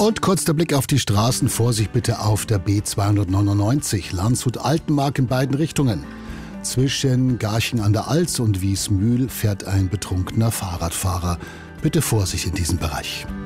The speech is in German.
Und kurz der Blick auf die Straßen. Vorsicht bitte auf der B299 Landshut-Altenmark in beiden Richtungen. Zwischen Garching an der Alz und Wiesmühl fährt ein betrunkener Fahrradfahrer. Bitte Vorsicht in diesem Bereich.